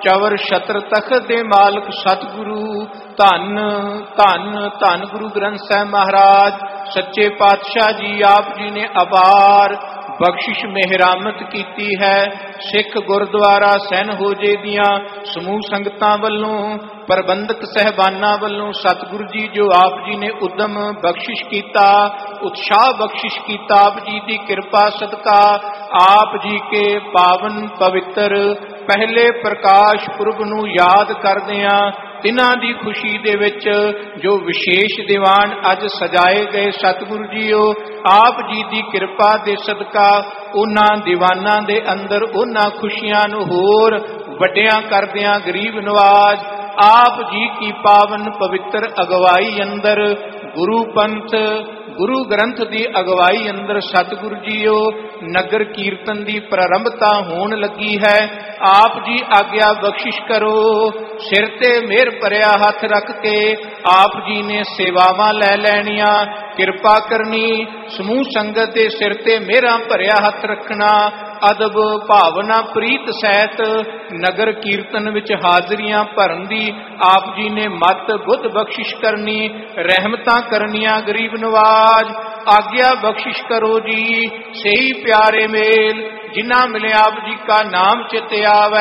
ਚਵਰ ਛਤਰ ਤਖਤ ਦੇ ਮਾਲਕ ਸਤਿਗੁਰੂ। ਧੰਨ ਧੰਨ ਧੰਨ ਗੁਰੂ ਗ੍ਰੰਥ ਸਾਹਿਬ ਮਹਾਰਾਜ ਸੱਚੇ ਪਾਤਸ਼ਾਹ ਜੀ। ਆਪ ਜੀ ਨੇ ਅਪਾਰ ਬਖਸ਼ਿਸ਼ ਮਿਹਰਾਮਤ ਕੀਤੀ ਹੈ। ਸਿੱਖ ਗੁਰਦੁਆਰਾ ਸੈਨ ਹੋਜੇ ਦੀਆਂ ਸਮੂਹ ਸੰਗਤਾਂ ਵੱਲੋਂ, ਪ੍ਰਬੰਧਕ ਸਹਿਬਾਨਾਂ ਵੱਲੋਂ ਸਤਿਗੁਰੂ ਜੀ ਜੋ ਆਪ ਜੀ ਨੇ ਉਦਮ ਬਖਸ਼ਿਸ਼ ਕੀਤਾ, ਉਤਸ਼ਾਹ ਬਖਸ਼ਿਸ਼ ਕੀਤਾ, ਆਪ ਜੀ ਦੀ ਕਿਰਪਾ ਸਦਕਾ ਆਪ ਜੀ ਕੇ ਪਾਵਨ ਪਵਿੱਤਰ ਪਹਿਲੇ ਪ੍ਰਕਾਸ਼ ਪੁਰਬ ਨੂੰ ਯਾਦ ਕਰਦਿਆਂ ਤਿਨਾਂ ਦੀ ਖੁਸ਼ੀ ਦੇ ਵਿੱਚ ਜੋ ਵਿਸ਼ੇਸ਼ ਦੀਵਾਨ ਅੱਜ ਸਜਾਏ ਗਏ ਸਤਿਗੁਰੂ ਜੀਓ, ਆਪ ਜੀ ਦੀ ਕਿਰਪਾ ਦੇ ਸਦਕਾ ਉਹਨਾਂ ਦੀਵਾਨਾਂ ਦੇ ਅੰਦਰ ਉਹਨਾਂ ਖੁਸ਼ੀਆਂ ਨੂੰ ਹੋਰ ਵੱਡਿਆਂ ਕਰਦਿਆਂ ਗਰੀਬ ਨਵਾਜ਼ ਆਪ ਜੀ ਕੀ ਪਾਵਨ ਪਵਿੱਤਰ ਅਗਵਾਈ ਅੰਦਰ ਗੁਰੂ ਪੰਥ ਗੁਰੂ ਗ੍ਰੰਥ ਦੀ ਅਗਵਾਈ ਅੰਦਰ ਸਤਿਗੁਰੂ ਜੀਓ ਨਗਰ ਕੀਰਤਨ ਦੀ ਪ੍ਰਾਰੰਭਤਾ ਹੋਣ ਲੱਗੀ ਹੈ। ਆਪ ਜੀ ਆਗਿਆ ਬਖਸ਼ਿਸ਼ ਕਰੋ। ਸਿਰ ਤੇ ਮਿਹਰ ਭਰਿਆ ਹੱਥ ਰੱਖ ਕੇ ਆਪ ਜੀ ਨੇ ਸੇਵਾਵਾਂ ਲੈ ਲੈਣੀਆਂ। ਕਿਰਪਾ ਕਰਨੀ, ਸਮੂਹ ਸੰਗਤ ਦੇ ਸਿਰ ਤੇ ਮਿਹਰਾਂ ਭਰਿਆ ਹੱਥ ਰੱਖਣਾ, ਅਦਬ ਭਾਵਨਾ ਪ੍ਰੀਤ ਸਹਿਤ ਨਗਰ ਕੀਰਤਨ ਵਿੱਚ ਹਾਜ਼ਰੀਆਂ ਭਰਨ ਦੀ ਆਪ ਜੀ ਨੇ ਮਤ ਬੁੱਧ ਬਖਸ਼ਿਸ਼ ਕਰਨੀ, ਰਹਿਮਤਾਂ ਕਰਨੀਆਂ ਗਰੀਬ ਨਵਾਜ਼ ਆਗਿਆ ਬਖਸ਼ਿਸ਼ ਕਰੋ ਜੀ। ਸਹੀ ਪਿਆਰੇ ਮੇਲ ਜਿਨ੍ਹਾਂ ਮਿਲੇ ਆਪ ਜੀ ਕਾ ਨਾਮ ਚਿਤ ਆਵੈ,